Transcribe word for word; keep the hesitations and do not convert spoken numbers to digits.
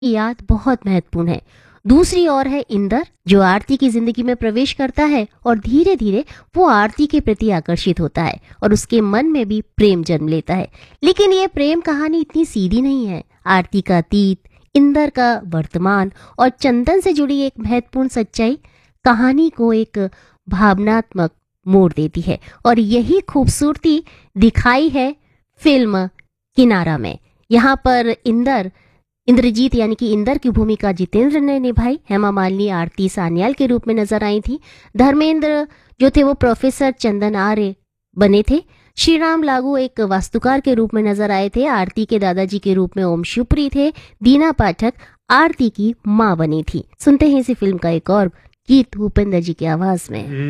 याद बहुत महत्वपूर्ण है। दूसरी ओर है इंदर, जो आरती की जिंदगी में प्रवेश करता है और धीरे धीरे वो आरती के प्रति आकर्षित होता है और उसके मन में भी प्रेम जन्म लेता है। लेकिन ये प्रेम कहानी इतनी सीधी नहीं है। आरती का अतीत, इंदर का वर्तमान और चंदन से जुड़ी एक महत्वपूर्ण सच्चाई कहानी को एक भावनात्मक मोड़ देती है, और यही खूबसूरती दिखाई है फिल्म किनारा में। यहाँ पर इंदर इंद्रजीत यानी कि इंदर की भूमिका जितेंद्र ने निभाई। हेमा मालिनी आरती सान्याल के रूप में नजर आई थी। धर्मेंद्र जो थे वो प्रोफेसर चंदन आर्य बने थे। श्रीराम लागू एक वास्तुकार के रूप में नजर आए थे। आरती के दादाजी के रूप में ओम शिवपुरी थे। दीना पाठक आरती की मां बनी थी। सुनते हैं इसी फिल्म का एक और गीत भूपेंद्र जी की आवाज में।